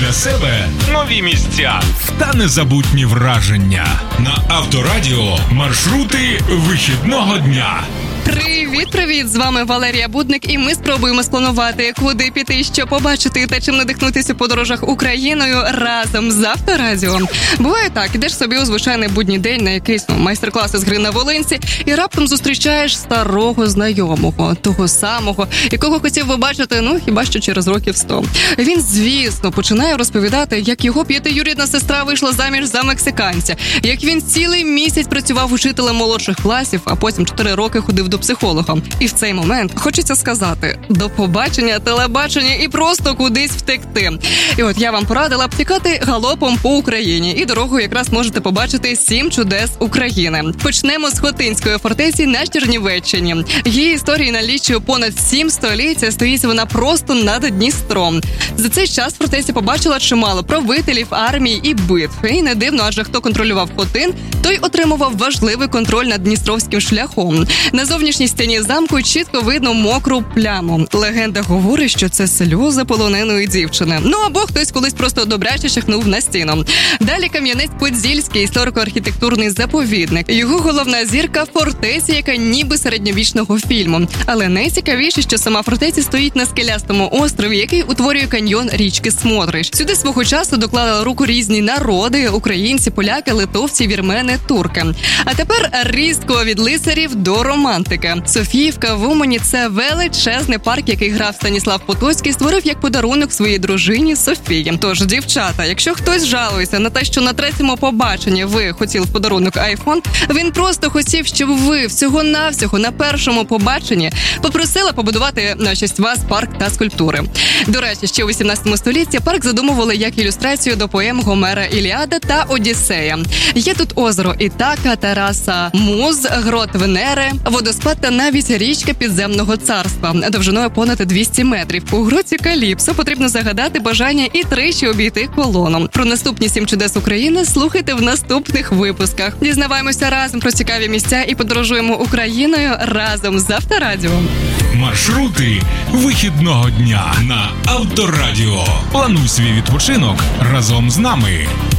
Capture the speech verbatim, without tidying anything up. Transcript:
для себе нові місця та незабутні враження. На Авторадіо маршрути вихідного дня. Привіт-привіт! З вами Валерія Будник, і ми спробуємо спланувати, куди піти, що побачити та чим надихнутися у подорожах Україною разом з Авторадіо. Буває так, ідеш собі у звичайний будній день на якийсь ну, майстер-клас із гри на волинці і раптом зустрічаєш старого знайомого, того самого, якого хотів би бачити, ну, хіба що через років сто. Він, звісно, починає розповідати, як його п'ятиюрідна сестра вийшла заміж за мексиканця, як він цілий місяць працював учителем молодших класів, а потім чотири роки ходив до психолога. І в цей момент хочеться сказати: до побачення, телебачення і просто кудись втекти. І от я вам порадила б тікати галопом по Україні. І дорогою якраз можете побачити сім чудес України. Почнемо з Хотинської фортеці на Чернівеччині. Її історії налічує понад сім століть, стоїть вона просто над Дністром. За цей час фортеця побачила чимало правителів, армій і битв. І не дивно, адже хто контролював Хотин, той отримував важливий контроль над Дністровським шляхом. На зовнішній стіні замку чітко видно мокру пляму. Легенда говорить, що це сльози полоненої дівчини. Ну або хтось колись просто добряче чихнув на стіну. Далі Кам'янець-Подільський, історико-архітектурний заповідник. Його головна зірка – фортеця, яка ніби середньовічного фільму. Але найцікавіше, що сама фортеця стоїть на скелястому острові, який утворює каньйон річки Смотрич. Сюди свого часу доклали руку різні народи – українці, поляки, литовці, вірмени, турки. А тепер різко від лицарів до романтики. Софіївка в Умані – це величезний парк, який граф Станіслав Потоцький створив як подарунок своїй дружині Софії. Тож, дівчата, якщо хтось жалується на те, що на третьому побаченні ви хотіли в подарунок айфон, він просто хотів, щоб ви всього-навсього на першому побаченні попросили побудувати на честь вас парк та скульптури. До речі, ще у вісімнадцятому столітті парк задумували як ілюстрацію до поем Гомера «Іліада» та «Одіссея». Є тут озеро Ітака, тераса Муз, грот Венери, водоспад та навіть річка підземного царства довжиною понад двісті метрів. У гроті Каліпсо потрібно загадати бажання і тричі обійти колону. Про наступні сім чудес України слухайте в наступних випусках. Дізнаваємося разом про цікаві місця і подорожуємо Україною разом з Авторадіо. Маршрути вихідного дня на Авторадіо. Плануй свій відпочинок разом з нами.